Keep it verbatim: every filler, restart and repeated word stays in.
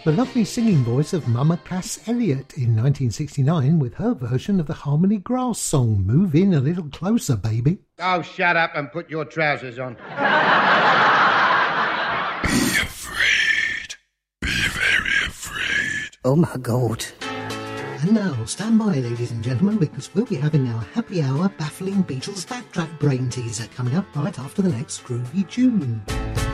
The lovely singing voice of Mama Cass Elliot in nineteen sixty-nine with her version of the Harmony Grass song, Move In a Little Closer, Baby. Oh, shut up and put your trousers on. Be afraid. Be very afraid. Oh, my God. And now, stand by, ladies and gentlemen, because we'll be having our happy hour baffling Beatles fact track brain teaser coming up right after the next groovy tune.